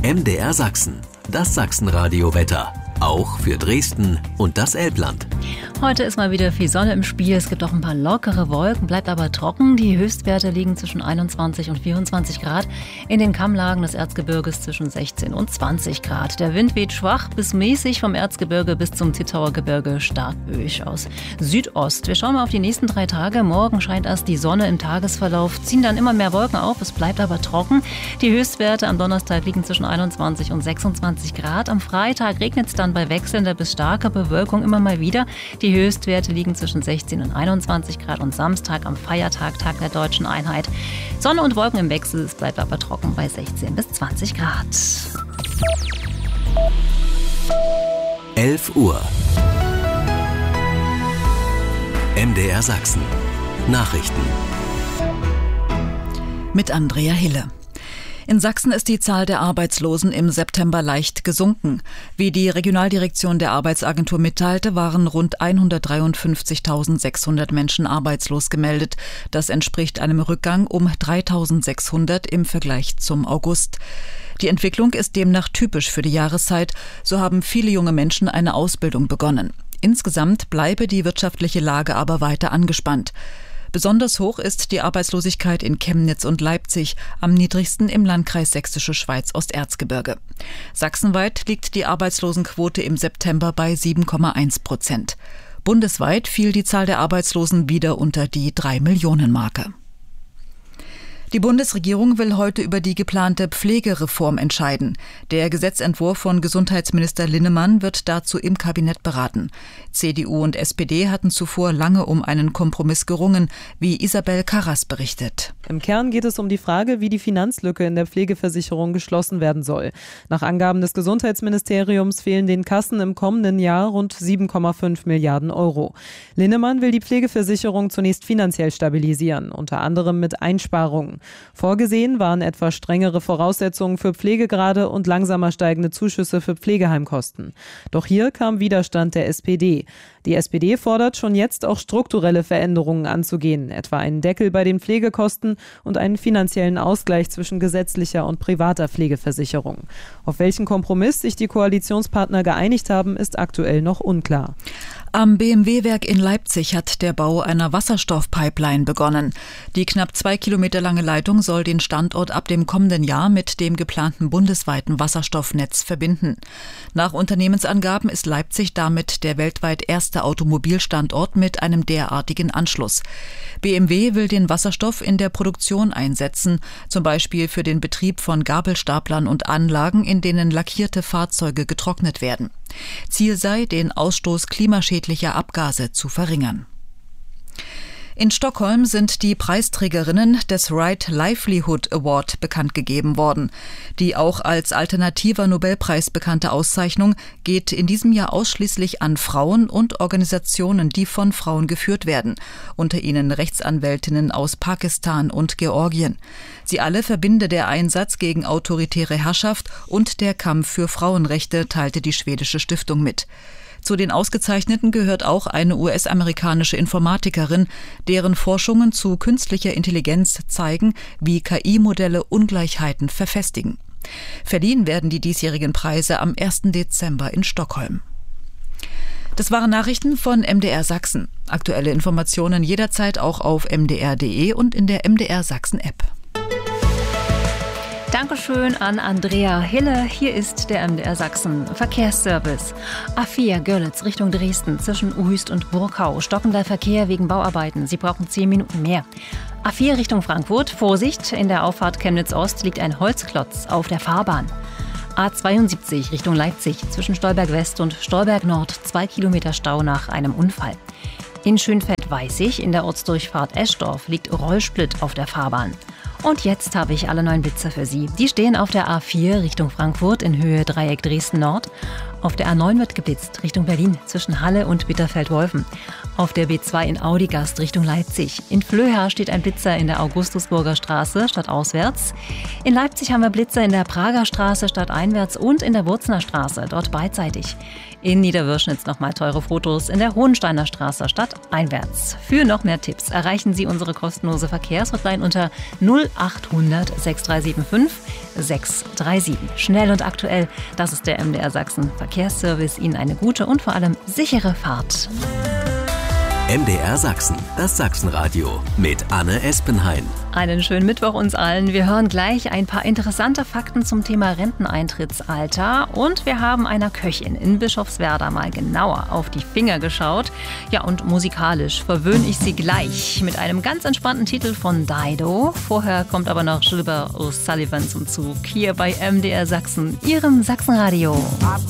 MDR Sachsen, das Sachsenradio-Wetter. Auch für Dresden und das Elbland. Heute ist mal wieder viel Sonne im Spiel. Es gibt auch ein paar lockere Wolken, bleibt aber trocken. Die Höchstwerte liegen zwischen 21 und 24 Grad. In den Kammlagen des Erzgebirges zwischen 16 und 20 Grad. Der Wind weht schwach bis mäßig vom Erzgebirge bis zum Zittauer Gebirge stark böig aus Südost. Wir schauen mal auf die nächsten 3 Tage. Morgen scheint erst die Sonne im Tagesverlauf, ziehen dann immer mehr Wolken auf. Es bleibt aber trocken. Die Höchstwerte am Donnerstag liegen zwischen 21 und 26 Grad. Am Freitag regnet es dann bei wechselnder bis starker Bewölkung immer mal wieder. Die Höchstwerte liegen zwischen 16 und 21 Grad und Samstag am Feiertag, Tag der Deutschen Einheit. Sonne und Wolken im Wechsel, es bleibt aber trocken bei 16 bis 20 Grad. 11 Uhr. MDR Sachsen. Nachrichten. Mit Andrea Hille. In Sachsen ist die Zahl der Arbeitslosen im September leicht gesunken. Wie die Regionaldirektion der Arbeitsagentur mitteilte, waren rund 153.600 Menschen arbeitslos gemeldet. Das entspricht einem Rückgang um 3.600 im Vergleich zum August. Die Entwicklung ist demnach typisch für die Jahreszeit. So haben viele junge Menschen eine Ausbildung begonnen. Insgesamt bleibe die wirtschaftliche Lage aber weiter angespannt. Besonders hoch ist die Arbeitslosigkeit in Chemnitz und Leipzig, am niedrigsten im Landkreis Sächsische Schweiz-Osterzgebirge. Sachsenweit liegt die Arbeitslosenquote im September bei 7,1%. Bundesweit fiel die Zahl der Arbeitslosen wieder unter die 3-Millionen-Marke. Die Bundesregierung will heute über die geplante Pflegereform entscheiden. Der Gesetzentwurf von Gesundheitsminister Linnemann wird dazu im Kabinett beraten. CDU und SPD hatten zuvor lange um einen Kompromiss gerungen, wie Isabel Karras berichtet. Im Kern geht es um die Frage, wie die Finanzlücke in der Pflegeversicherung geschlossen werden soll. Nach Angaben des Gesundheitsministeriums fehlen den Kassen im kommenden Jahr rund 7,5 Milliarden Euro. Linnemann will die Pflegeversicherung zunächst finanziell stabilisieren, unter anderem mit Einsparungen. Vorgesehen waren etwa strengere Voraussetzungen für Pflegegrade und langsamer steigende Zuschüsse für Pflegeheimkosten. Doch hier kam Widerstand der SPD. Die SPD fordert schon jetzt auch strukturelle Veränderungen anzugehen, etwa einen Deckel bei den Pflegekosten und einen finanziellen Ausgleich zwischen gesetzlicher und privater Pflegeversicherung. Auf welchen Kompromiss sich die Koalitionspartner geeinigt haben, ist aktuell noch unklar. Am BMW-Werk in Leipzig hat der Bau einer Wasserstoffpipeline begonnen. Die knapp 2 Kilometer lange Leitung soll den Standort ab dem kommenden Jahr mit dem geplanten bundesweiten Wasserstoffnetz verbinden. Nach Unternehmensangaben ist Leipzig damit der weltweit erste Automobilstandort mit einem derartigen Anschluss. BMW will den Wasserstoff in der Produktion einsetzen, zum Beispiel für den Betrieb von Gabelstaplern und Anlagen, in denen lackierte Fahrzeuge getrocknet werden. Ziel sei, den Ausstoß klimaschädlicher Abgase zu verringern. In Stockholm sind die Preisträgerinnen des Right Livelihood Award bekannt gegeben worden. Die auch als alternativer Nobelpreis bekannte Auszeichnung geht in diesem Jahr ausschließlich an Frauen und Organisationen, die von Frauen geführt werden, unter ihnen Rechtsanwältinnen aus Pakistan und Georgien. Sie alle verbinde der Einsatz gegen autoritäre Herrschaft und der Kampf für Frauenrechte, teilte die schwedische Stiftung mit. Zu den Ausgezeichneten gehört auch eine US-amerikanische Informatikerin, deren Forschungen zu künstlicher Intelligenz zeigen, wie KI-Modelle Ungleichheiten verfestigen. Verliehen werden die diesjährigen Preise am 1. Dezember in Stockholm. Das waren Nachrichten von MDR Sachsen. Aktuelle Informationen jederzeit auch auf mdr.de und in der MDR Sachsen-App. Dankeschön an Andrea Hille. Hier ist der MDR Sachsen Verkehrsservice. A4 Görlitz Richtung Dresden zwischen Uhyst und Burkau. Stockender Verkehr wegen Bauarbeiten. Sie brauchen 10 Minuten mehr. A4 Richtung Frankfurt. Vorsicht, in der Auffahrt Chemnitz-Ost liegt ein Holzklotz auf der Fahrbahn. A72 Richtung Leipzig zwischen Stolberg West und Stolberg Nord. 2 Kilometer Stau nach einem Unfall. In Schönfeld-Weißig in der Ortsdurchfahrt Eschdorf liegt Rollsplit auf der Fahrbahn. Und jetzt habe ich alle 9 Blitzer für Sie. Die stehen auf der A4 Richtung Frankfurt in Höhe Dreieck Dresden Nord. Auf der A9 wird geblitzt Richtung Berlin zwischen Halle und Bitterfeld-Wolfen. Auf der B2 in Audigast Richtung Leipzig. In Flöha steht ein Blitzer in der Augustusburger Straße stadtauswärts. In Leipzig haben wir Blitzer in der Prager Straße stadteinwärts und in der Wurzner Straße, dort beidseitig. In Niederwürschnitz nochmal teure Fotos in der Hohensteiner Straße stadteinwärts. Für noch mehr Tipps erreichen Sie unsere kostenlose Verkehrshotline unter 0 0800 6375 637. Schnell und aktuell, das ist der MDR Sachsen Verkehrsservice. Ihnen eine gute und vor allem sichere Fahrt. MDR Sachsen, das Sachsenradio mit Anne Espenhain. Einen schönen Mittwoch uns allen. Wir hören gleich ein paar interessante Fakten zum Thema Renteneintrittsalter. Und wir haben einer Köchin in Bischofswerda mal genauer auf die Finger geschaut. Ja, und musikalisch verwöhne ich Sie gleich mit einem ganz entspannten Titel von Dido. Vorher kommt aber noch Gilbert O'Sullivan zum Zug. Hier bei MDR Sachsen, Ihrem Sachsenradio.